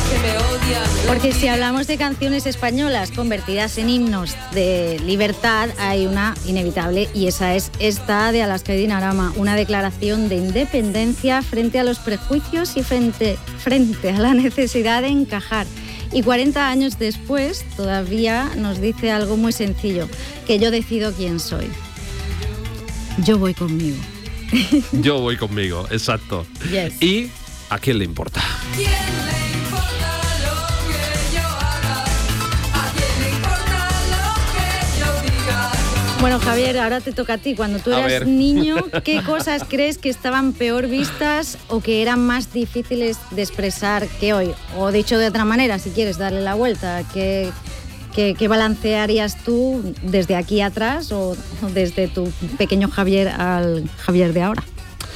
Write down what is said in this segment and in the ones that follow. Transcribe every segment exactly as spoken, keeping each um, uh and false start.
Porque si hablamos de canciones españolas convertidas en himnos de libertad, hay una inevitable, y esa es esta de Alaska y Dinarama, una declaración de independencia frente a los prejuicios y frente, frente a la necesidad de encajar. Y cuarenta años después todavía nos dice algo muy sencillo, que yo decido quién soy. Yo voy conmigo. Yo voy conmigo, exacto. Yes. ¿Y a quién le importa? Bueno, Javier, ahora te toca a ti. Cuando tú eras niño, ¿qué cosas crees que estaban peor vistas o que eran más difíciles de expresar que hoy? O dicho de otra manera, si quieres darle la vuelta, ¿qué, qué, qué balancearías tú desde aquí atrás o desde tu pequeño Javier al Javier de ahora?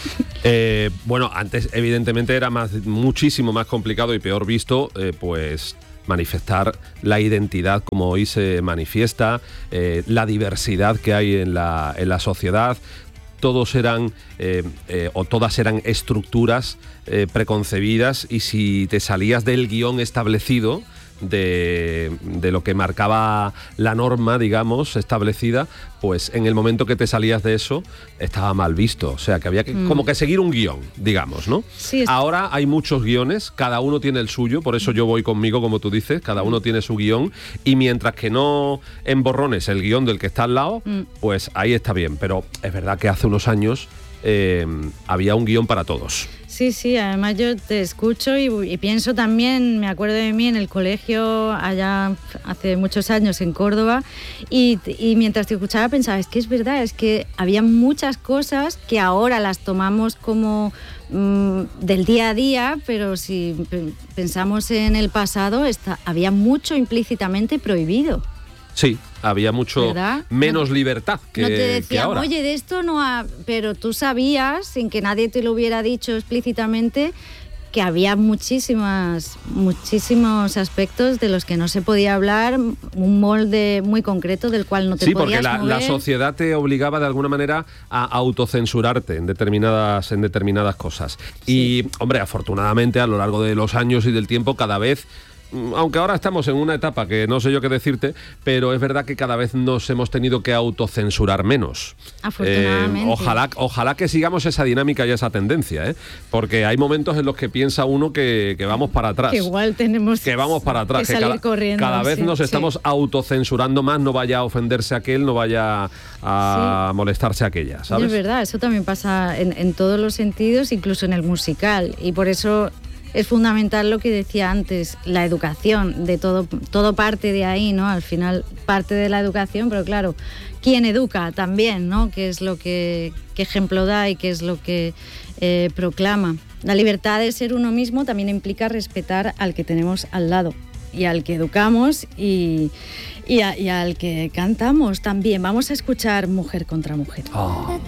Eh, bueno, antes evidentemente era más, muchísimo más complicado y peor visto, eh, pues... manifestar la identidad como hoy se manifiesta, eh, la diversidad que hay en la, en la sociedad. Todos eran, eh, eh, o todas eran estructuras eh, preconcebidas, y si te salías del guión establecido, de, de lo que marcaba la norma, digamos, establecida, pues en el momento que te salías de eso, estaba mal visto. O sea, que había que, mm. como que seguir un guión, digamos, ¿no? Sí, es... Ahora hay muchos guiones, cada uno tiene el suyo, por eso yo voy conmigo, como tú dices, cada uno tiene su guión, y mientras que no emborrones el guión del que está al lado, mm. pues ahí está bien. Pero es verdad que hace unos años eh, había un guión para todos. Sí, sí, además yo te escucho y, y pienso también, me acuerdo de mí en el colegio allá hace muchos años en Córdoba, y, y mientras te escuchaba pensaba, es que es verdad, es que había muchas cosas que ahora las tomamos como mmm, del día a día, pero si p- pensamos en el pasado, está, había mucho implícitamente prohibido. Sí, había mucho ¿verdad? Menos libertad que, no te decían, que ahora. Oye, de esto no ha... Pero tú sabías, sin que nadie te lo hubiera dicho explícitamente, que había muchísimas, muchísimos aspectos de los que no se podía hablar, un molde muy concreto del cual no te sí, podías mover. Sí, porque la, la sociedad te obligaba de alguna manera a autocensurarte en determinadas, en determinadas cosas. Sí. Y, hombre, afortunadamente a lo largo de los años y del tiempo cada vez... Aunque ahora estamos en una etapa que no sé yo qué decirte, pero es verdad que cada vez nos hemos tenido que autocensurar menos. Afortunadamente. Eh, ojalá, ojalá que sigamos esa dinámica y esa tendencia, ¿eh? Porque hay momentos en los que piensa uno que, que vamos para atrás. Que igual tenemos que vamos para atrás. que, que salir cada, corriendo. Cada vez sí, nos estamos sí. autocensurando más, no vaya a ofenderse aquel, no vaya a sí. molestarse aquella, ¿sabes? Es verdad, eso también pasa en, en todos los sentidos, incluso en el musical, y por eso... Es fundamental lo que decía antes, la educación, de todo, todo parte de ahí, ¿no? Al final parte de la educación, pero claro, ¿quién educa también, ¿no? ¿Qué es lo que qué ejemplo da y qué es lo que eh, proclama? La libertad de ser uno mismo también implica respetar al que tenemos al lado y al que educamos y, y, a, y al que cantamos también. Vamos a escuchar Mujer contra Mujer. Oh.